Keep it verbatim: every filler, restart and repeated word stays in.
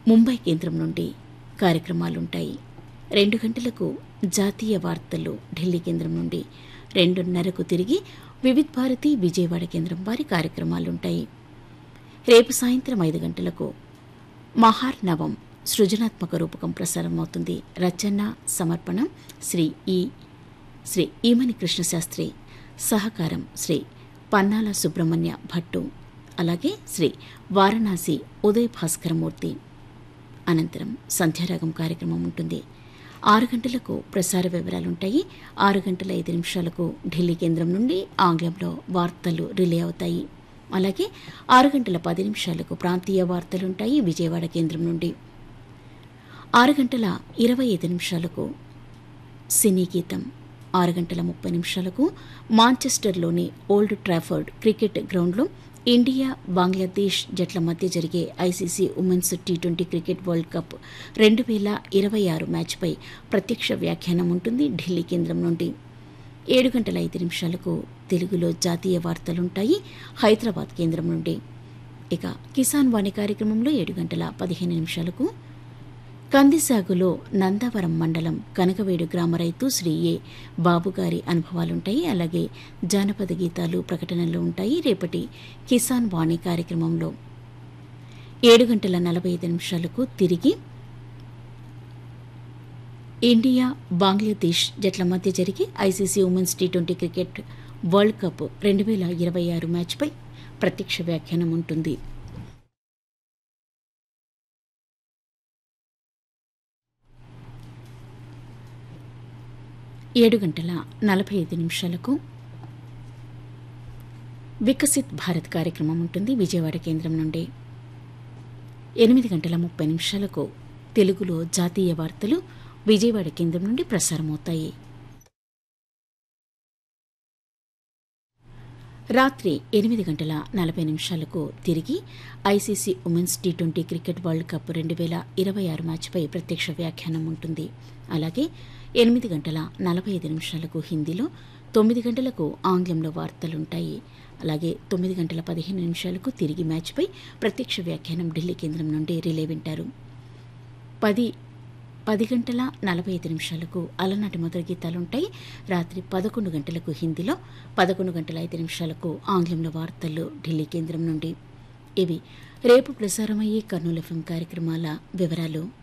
ముంబై కేంద్రం నుండి కార్యక్రమాలుంటాయి. రెండు గంటలకు జాతీయ వార్తలు ఢిల్లీ కేంద్రం నుండి, రెండున్నరకు తిరిగి వివిధ్ భారతి విజయవాడ కేంద్రం వారి కార్యక్రమాలుంటాయి. రేపు సాయంత్రం ఐదు గంటలకు మహార్నవం సృజనాత్మక రూపకం ప్రసారమవుతుంది. రచన సమర్పణం శ్రీ ఈ శ్రీ ఈమని కృష్ణశాస్త్రి, సహకారం శ్రీ పన్నాల సుబ్రహ్మణ్య భట్టు, అలాగే శ్రీ వారణాసి ఉదయ్ భాస్కరమూర్తి. అనంతరం సంధ్యారాగం కార్యక్రమం ఉంటుంది. ఆరు గంటలకు ప్రసార వివరాలుంటాయి. ఆరు గంటల ఐదు నిమిషాలకు ఢిల్లీ కేంద్రం నుండి ఆంగ్లంలో వార్తలు రిలే అవుతాయి. అలాగే ఆరు గంటల పది నిమిషాలకు ప్రాంతీయ వార్తలుంటాయి విజయవాడ కేంద్రం నుండి. ఆరు గంటల ఇరవై ఐదు నిమిషాలకు సినీ గీతం. ఆరు గంటల ముప్పై నిమిషాలకు మాంచెస్టర్లోని ఓల్డ్ ట్రాఫర్డ్ క్రికెట్ గ్రౌండ్లో ఇండియా బంగ్లాదేశ్ జట్ల మధ్య జరిగే ICC women's T twenty cricket world cup రెండు వేల ఇరవై ఆరు మ్యాచ్పై ప్రత్యక్ష వ్యాఖ్యానం ఉంటుంది ఢిల్లీ కేంద్రం నుండి. ఏడు గంటల ఐదు నిమిషాలకు తెలుగులో జాతీయ వార్తలుంటాయి హైదరాబాద్ కేంద్రం నుండి. ఇక కిసాన్ వాణి కార్యక్రమంలో ఏడు గంటల పదిహేను నిమిషాలకు కందిసాగులో నందవరం మండలం కనకవేడు గ్రామ రైతు శ్రీ ఏ బాబుగారి అనుభవాలుంటాయి. అలాగే జానపద గీతాలు, ప్రకటనలు ఉంటాయి రేపటి కిసాన్ వాణి కార్యక్రమంలో. ఏడు గంటల నలభై ఐదు నిమిషాలకు తిరిగి ఇండియా బంగ్లాదేశ్ జట్ల మధ్య జరిగే ICC women's T twenty cricket world cup రెండు వేల ఇరవై ఆరు మ్యాచ్పై ప్రత్యక్ష వ్యాఖ్యానం ఉంటుంది. ఏడు గంటల నలభై ఐదు నిమిషాలకు వికసిత్ భారత్ కార్యక్రమం ఉంటుంది విజయవాడ కేంద్రం నుండి. ఎనిమిది గంటల ముప్పై నిమిషాలకు తెలుగులో జాతీయ వార్తలు విజయవాడ కేంద్రం నుండి ప్రసారమవుతాయి. రాత్రి ఎనిమిది గంటల నలభై నిమిషాలకు తిరిగి ICC women's T twenty cricket world cup రెండు వేల ఇరవై ఆరు మ్యాచ్పై ప్రత్యక్ష వ్యాఖ్యానం ఉంటుంది. అలాగే ఎనిమిది గంటల నలభై ఐదు నిమిషాలకు హిందీలో, తొమ్మిది గంటలకు ఆంగ్లంలో వార్తలుంటాయి. అలాగే తొమ్మిది గంటల పదిహేను నిమిషాలకు తిరిగి మ్యాచ్పై ప్రత్యక్ష వ్యాఖ్యానం ఢిల్లీ కేంద్రం నుండి రిలే వింటారు. పది పది గంటల నలభై ఐదు నిమిషాలకు అలనాటి మధుర గీతాలుంటాయి. రాత్రి పదకొండు గంటలకు హిందీలో, పదకొండు గంటల ఐదు నిమిషాలకు ఆంగ్లంలో వార్తలు ఢిల్లీ కేంద్రం నుండి. ఇవి రేపు ప్రసారమయ్యే కర్నూలు ఎఫ్ఎం కార్యక్రమాల వివరాలు.